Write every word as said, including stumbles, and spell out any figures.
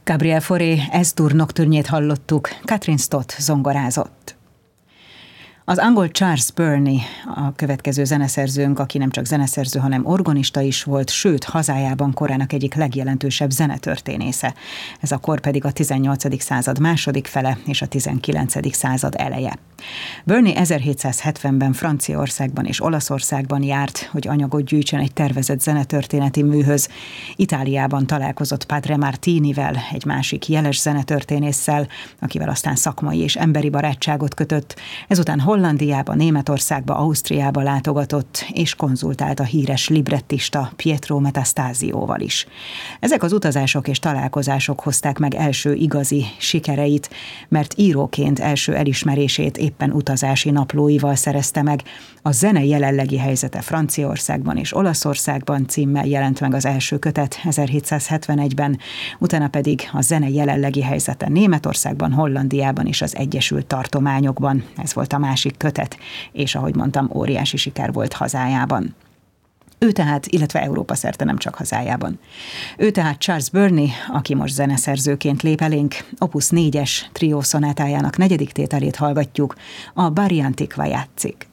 Gabriel Fauré Ez-dur nocturne-jét hallottuk, Catherine Stott zongorázott. Az angol Charles Burney a következő zeneszerzőnk, aki nem csak zeneszerző, hanem organista is volt, sőt, hazájában korának egyik legjelentősebb zenetörténésze. Ez a kor pedig a tizennyolcadik század második fele és a tizenkilencedik század eleje. Burney ezerhétszázhetvenben Franciaországban és Olaszországban járt, hogy anyagot gyűjtsön egy tervezett zenetörténeti műhöz. Itáliában találkozott Padre Martinivel, egy másik jeles zenetörténésszel, akivel aztán szakmai és emberi barátságot kötött. Ezután Hollandiába, Németországba, Ausztriába látogatott, és konzultált a híres librettista Pietro Metastasio-val is. Ezek az utazások és találkozások hozták meg első igazi sikereit, mert íróként első elismerését éppen utazási naplóival szerezte meg. A zene jelenlegi helyzete Franciaországban és Olaszországban címmel jelent meg az első kötet ezerhétszázhetvenegyben, utána pedig a zene jelenlegi helyzete Németországban, Hollandiában és az Egyesült Tartományokban. Ez volt a másik kötet, és ahogy mondtam, óriási siker volt hazájában. Ő tehát, illetve Európa szerte, nem csak hazájában. Ő tehát Charles Burney, aki most zeneszerzőként lép elénk, Opus négyes trió szonátájának negyedik tételét hallgatjuk, a Bari Antiqua játszik.